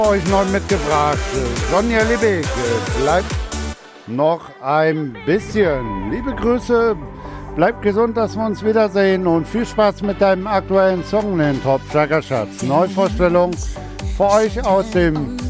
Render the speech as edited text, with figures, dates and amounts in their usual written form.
Euch neu mitgebracht. Sonja Liebig, bleibt noch ein bisschen. Liebe Grüße, bleibt gesund, dass wir uns wiedersehen und viel Spaß mit deinem aktuellen Song, den Top Schlagerschatz. Neuvorstellung für euch aus dem